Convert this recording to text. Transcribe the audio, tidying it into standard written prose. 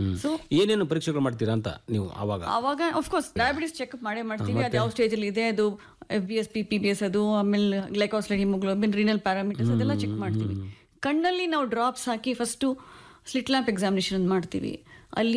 So ಏನೇನು ಪರೀಕ್ಷೆಗಳು ಮಾಡ್ತೀರಾ ಅಂತ ನೀವು ಅವಾಗ ಅಫ್ಕೋರ್ಸ್ ಡಯಾಬಿಟಿಸ್ ಚೆಕ್ಅಪ್ ಮಾಡೇ ಮಾಡ್ತೀವಿ. ಅದು ಯಾವ ಸ್ಟೇಜ್ ಅಲ್ಲಿ ಇದೆ, ಅದು FBS PPBS, ಅದು ಆಮೇಲೆ ಗ್ಲೈಕೋಸಿಲೇಟ್ ಹಿಮೋಗ್ಲೋಬಿನ್, ರೀನಲ್ ಪ್ಯಾರಾಮೀಟರ್ಸ್ ಅದೆಲ್ಲ ಚೆಕ್ ಮಾಡ್ತೀವಿ. ಕಣ್ಣಲ್ಲಿ ನಾವು ಡ್ರಾಪ್ಸ್ ಹಾಕಿ ಫಸ್ಟ್ ಸ್ಲಿಟ್ ಲ್ಯಾಂಪ್ ಎಕ್ಸಾಮಿನೇಷನ್ ಮಾಡ್ತೀವಿ. ಅಲ್ಲಿ